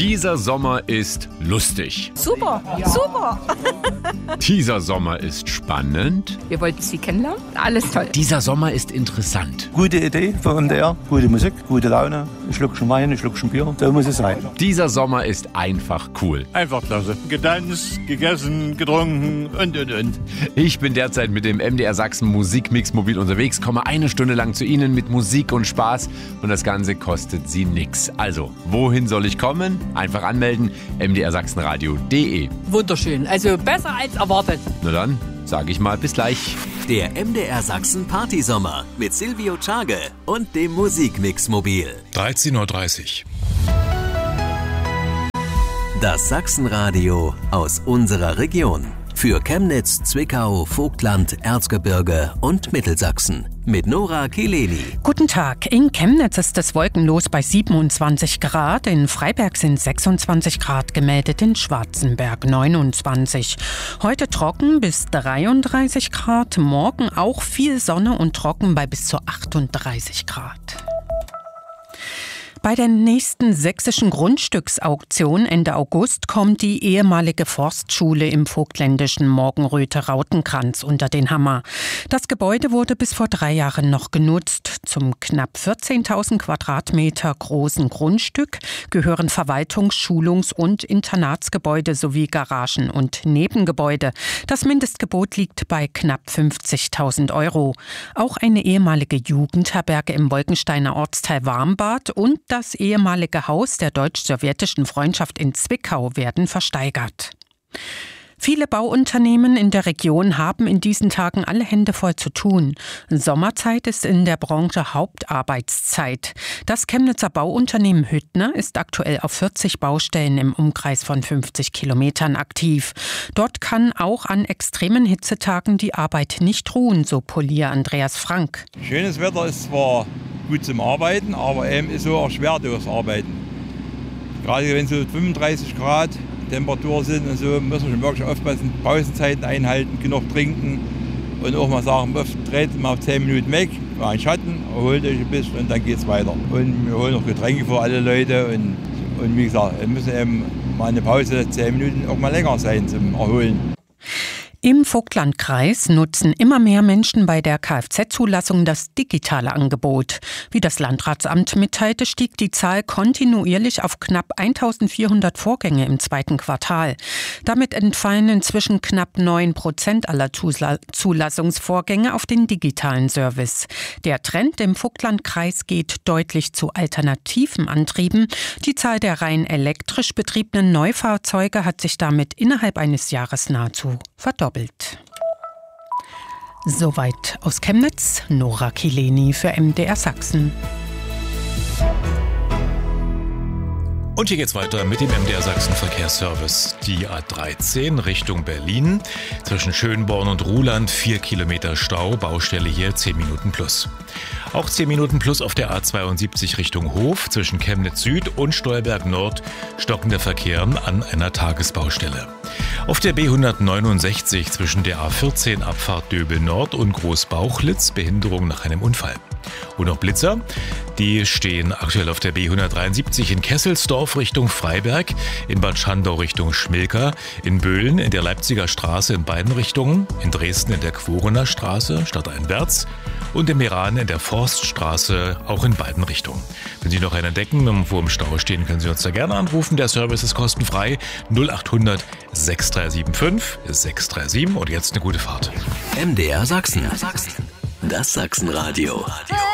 Dieser Sommer ist lustig. Super. Dieser Sommer ist spannend. Wir wollten Sie kennenlernen. Alles toll. Dieser Sommer ist interessant. Gute Idee für MDR, gute Musik, gute Laune, ein Schluckchen Wein, ein Schluckchen Bier, so muss es sein. Dieser Sommer ist einfach cool. Einfach klasse. Getanzt, gegessen, getrunken und. Ich bin derzeit mit dem MDR Sachsen Musikmix mobil unterwegs, komme eine Stunde lang zu Ihnen mit Musik und Spaß und das Ganze kostet Sie nix. Also, wohin soll ich kommen? Einfach anmelden, mdrsachsenradio.de. Wunderschön, also besser als erwartet. Na dann, sage ich mal bis gleich. Der MDR Sachsen Partysommer mit Silvio Tschage und dem Musikmix mobil. 13:30 Uhr. Das Sachsenradio aus unserer Region. Für Chemnitz, Zwickau, Vogtland, Erzgebirge und Mittelsachsen. Mit Nora Kileni. Guten Tag. In Chemnitz ist es wolkenlos bei 27 Grad. In Freiberg sind 26 Grad gemeldet, in Schwarzenberg 29. Heute trocken bis 33 Grad. Morgen auch viel Sonne und trocken bei bis zu 38 Grad. Bei der nächsten sächsischen Grundstücksauktion Ende August kommt die ehemalige Forstschule im vogtländischen Morgenröthe-Rautenkranz unter den Hammer. Das Gebäude wurde bis vor 3 Jahren noch genutzt. Zum knapp 14.000 Quadratmeter großen Grundstück gehören Verwaltungs-, Schulungs- und Internatsgebäude sowie Garagen und Nebengebäude. Das Mindestgebot liegt bei knapp 50.000 €. Auch eine ehemalige Jugendherberge im Wolkensteiner Ortsteil Warmbad und das ehemalige Haus der deutsch-sowjetischen Freundschaft in Zwickau werden versteigert. Viele Bauunternehmen in der Region haben in diesen Tagen alle Hände voll zu tun. Sommerzeit ist in der Branche Hauptarbeitszeit. Das Chemnitzer Bauunternehmen Hüttner ist aktuell auf 40 Baustellen im Umkreis von 50 Kilometern aktiv. Dort kann auch an extremen Hitzetagen die Arbeit nicht ruhen, so Polier Andreas Frank. Schönes Wetter ist zwar gut zum Arbeiten, aber eben ist so auch schwer durchs Arbeiten. Gerade wenn so 35 Grad Temperatur sind und so, müssen wir schon wirklich aufpassen, Pausenzeiten einhalten, genug trinken und auch mal sagen, dreht mal 10 Minuten weg, mal einen Schatten, erholt euch ein bisschen und dann geht's weiter. Und wir holen noch Getränke für alle Leute und wie gesagt, es müssen eben mal eine Pause 10 Minuten auch mal länger sein zum Erholen. Im Vogtlandkreis nutzen immer mehr Menschen bei der Kfz-Zulassung das digitale Angebot. Wie das Landratsamt mitteilte, stieg die Zahl kontinuierlich auf knapp 1.400 Vorgänge im 2. Quartal. Damit entfallen inzwischen knapp 9% aller Zulassungsvorgänge auf den digitalen Service. Der Trend im Vogtlandkreis geht deutlich zu alternativen Antrieben. Die Zahl der rein elektrisch betriebenen Neufahrzeuge hat sich damit innerhalb eines Jahres nahezu verdoppelt. Soweit aus Chemnitz, Nora Kileni für MDR Sachsen. Und hier geht's weiter mit dem MDR Sachsen Verkehrsservice. Die A13 Richtung Berlin. Zwischen Schönborn und Ruhland 4 Kilometer Stau, Baustelle hier 10 Minuten plus. Auch 10 Minuten plus auf der A72 Richtung Hof. Zwischen Chemnitz Süd und Stolberg Nord stockender Verkehr an einer Tagesbaustelle. Auf der B169 zwischen der A14 Abfahrt Döbel Nord und Großbauchlitz Behinderung nach einem Unfall. Und noch Blitzer, die stehen aktuell auf der B173 in Kesselsdorf Richtung Freiberg, in Bad Schandau Richtung Schmilka, in Böhlen in der Leipziger Straße in beiden Richtungen, in Dresden in der Quorener Straße Stadtrhein-Wärts und in Meran in der Forststraße auch in beiden Richtungen. Wenn Sie noch einen entdecken und vor dem Stau stehen, können Sie uns da gerne anrufen. Der Service ist kostenfrei 0800 6375 637 und jetzt eine gute Fahrt. MDR Sachsen. Das Sachsenradio.